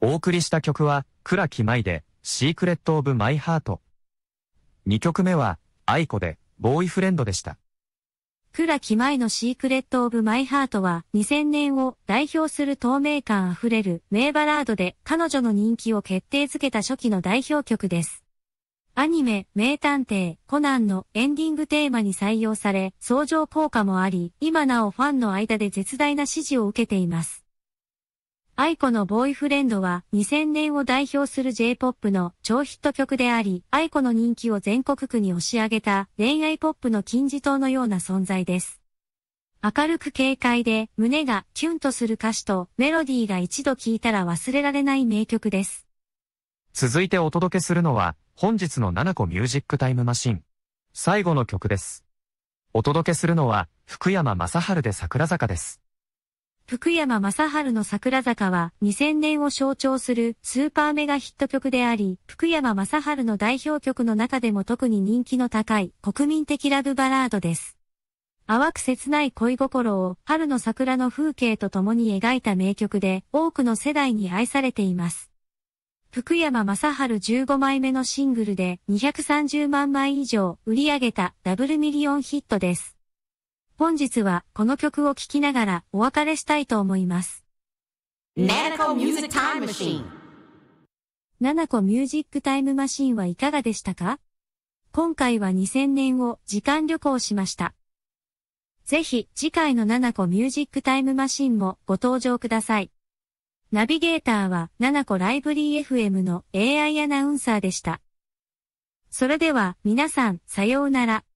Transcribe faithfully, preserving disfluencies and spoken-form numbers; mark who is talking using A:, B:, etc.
A: お送りした曲は、倉木舞で、シークレットオブマイハート。にきょくめは、愛子で、ボーイフレンドでした。
B: 倉木舞のシークレットオブマイハートはにせんねんを代表する透明感あふれる名バラードで彼女の人気を決定づけた初期の代表曲です。アニメ、名探偵、コナンのエンディングテーマに採用され、相乗効果もあり、今なおファンの間で絶大な支持を受けています。愛子のボーイフレンドはにせんねんを代表する J-ポップ の超ヒット曲であり、愛子の人気を全国区に押し上げた恋愛ポップの金字塔のような存在です。明るく軽快で胸がキュンとする歌詞とメロディーが一度聴いたら忘れられない名曲です。
A: 続いてお届けするのは本日のななこミュージックタイムマシン。最後の曲です。お届けするのは福山雅治で桜坂です。
B: 福山雅治の桜坂はにせんねんを象徴するスーパーメガヒット曲であり、福山雅治の代表曲の中でも特に人気の高い国民的ラブバラードです。淡く切ない恋心を春の桜の風景と共に描いた名曲で多くの世代に愛されています。福山雅治じゅうごまいめのシングルでにひゃくさんじゅうまんまい以上売り上げたダブルミリオンヒットです。本日はこの曲を聴きながらお別れしたいと思います。
C: ななこミュージックタイムマシーン。
B: ななこミュージックタイムマシーンはいかがでしたか？今回はにせんねんを時間旅行しました。ぜひ次回のななこミュージックタイムマシーンもご登場ください。ナビゲーターはななこライブリー エフエム の エーアイ アナウンサーでした。それでは皆さんさようなら。